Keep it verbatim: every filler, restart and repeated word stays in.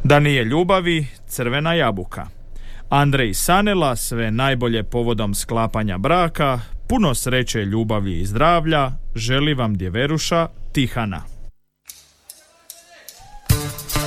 Da nije ljubavi, crvena jabuka. Andrej Sanela, sve najbolje povodom sklapanja braka, puno sreće, ljubavi i zdravlja, želi vam djeveruša Tihana.